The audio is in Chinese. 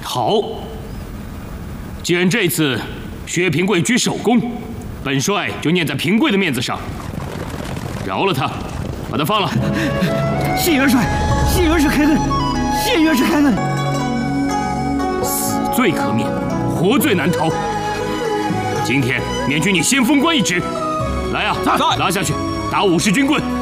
好，既然这次薛平贵居首功，本帅就念在平贵的面子上，饶了他，把他放了。 谢元帅，谢元帅开恩，谢元帅开恩。 死罪可免，活罪难逃。今天免去你先锋官一职。来啊，拉下去，打武士军棍。